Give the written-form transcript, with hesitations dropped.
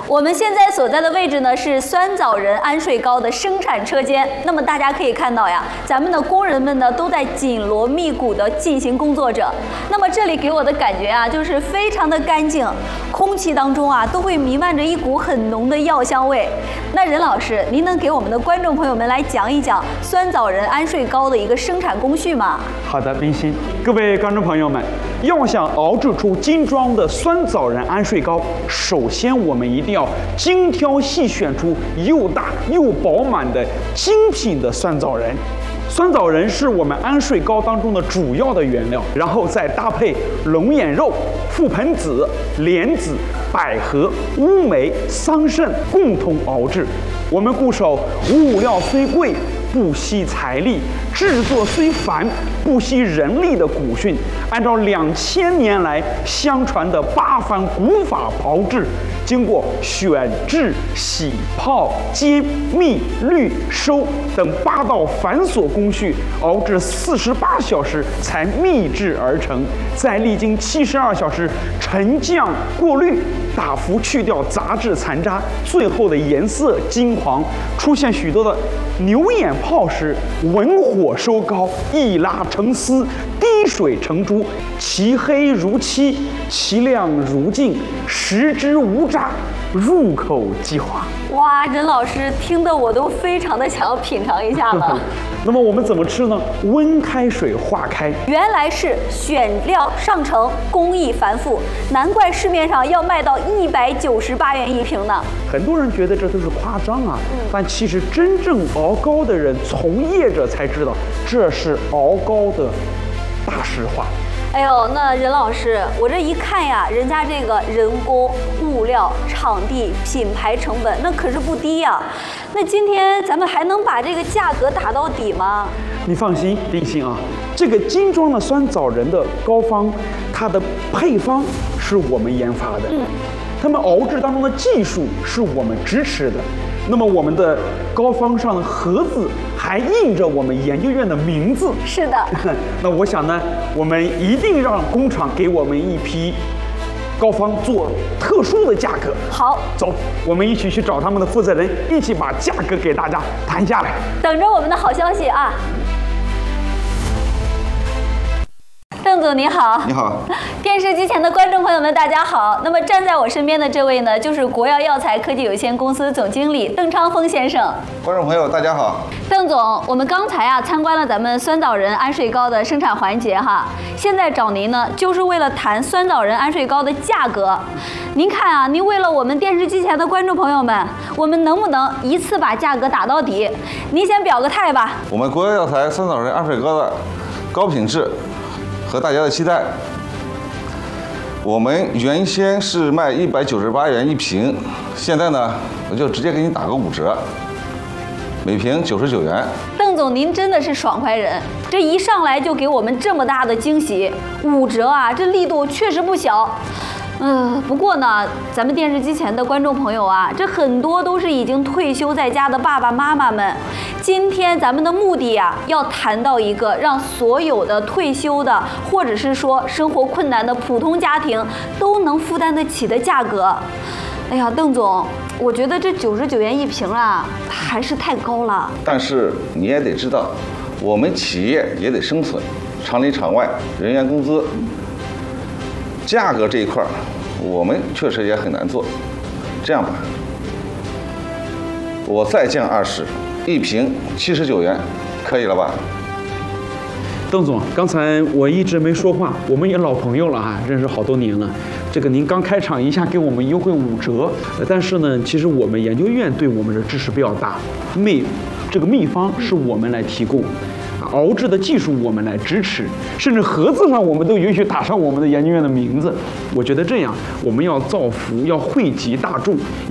我们现在所在的位置呢是酸枣仁安睡糕的生产车间。那么大家可以看到呀，咱们的工人们呢都在紧锣密鼓地进行工作着。那么这里给我的感觉啊，就是非常的干净，空气当中啊都会弥漫着一股很浓的药香味。那任老师，您能给我们的观众朋友们来讲一讲酸枣仁安睡糕的一个生产工序吗？ 好的，冰心，各位观众朋友们，要想熬制出精装的酸枣仁安睡糕，首先我们一定要精挑细选出又大又饱满的精品的酸枣仁。酸枣仁是我们安睡糕当中的主要的原料，然后再搭配龙眼肉、覆盆子、莲子、百合、乌梅、桑葚共同熬制。我们固守物料虽贵，不惜财力，制作虽繁，不惜人力的古训，按照2000年来相传的8番古法炮制，经过选制、洗泡、煎、蜜、滤、收等8道繁琐工序，熬制48小时才秘制而成，再历经72小时沉降过滤，大幅去掉杂质残渣，最后的颜色金黄，出现许多的牛眼泡时，文火收高，一拉成丝，滴水成珠，其黑如漆，其亮如镜，食之无渣，入口即化。 哇，任老师听得我都非常的想要品尝一下了。 那么我们怎么吃呢？温开水化开。 原来是选料上乘，工艺繁复，难怪市面上要卖到198元一瓶呢。 很多人觉得这都是夸张啊，但其实真正熬糕的人、从业者才知道，这是熬糕的大实话。 哎呦，那任老师，我这一看呀，人家这个人工、物料、场地、品牌成本，那可是不低呀。那今天咱们还能把这个价格打到底吗？ 你放心，冰心啊，这个精装的酸枣仁的膏方，它的配方是我们研发的，他们熬制当中的技术是我们支持的。那么我们的膏方上的盒子还印着我们研究院的名字。 是的。 那我想呢，我们一定让工厂给我们一批膏方做特殊的价格。 好， 走，我们一起去找他们的负责人，一起把价格给大家谈下来。 等着我们的好消息啊！邓总你好。 你好。 电视机前的观众朋友们，大家好。那么站在我身边的这位呢，就是国药药材科技有限公司总经理邓昌峰先生。 观众朋友，大家好。 邓总，我们刚才参观了咱们酸枣仁安睡糕的生产环节哈，现在找您呢，就是为了谈酸枣仁安睡糕的价格。您看啊，您为了我们电视机前的观众朋友们，我们能不能一次把价格打到底？您先表个态吧。 我们国药药材酸枣仁安睡糕的高品质和大家的期待，我们原先是卖198元一瓶，现在呢，我就直接给你打个5折，每瓶99元。 邓总，您真的是爽快人，这一上来就给我们这么大的惊喜，5折啊，这力度确实不小。不过呢，咱们电视机前的观众朋友啊，这很多都是已经退休在家的爸爸妈妈们。今天咱们的目的呀，要谈到一个让所有的退休的，或者是说生活困难的普通家庭都能负担得起的价格。哎呀，邓总，我觉得这99元一瓶啊，还是太高了。 但是你也得知道，我们企业也得生存，厂里厂外人员工资。价格这一块我们确实也很难做。这样吧，我再降20，一瓶79元，可以了吧？ 邓总，刚才我一直没说话，我们也老朋友了啊，认识好多年了。这个您刚开场一下给我们优惠5折，但是呢，其实我们研究院对我们的支持比较大，这个秘方是我们来提供。熬制的技术我们来支持，甚至盒子上我们都允许打上我们的研究院的名字。我觉得这样，我们要造福，要惠及大众，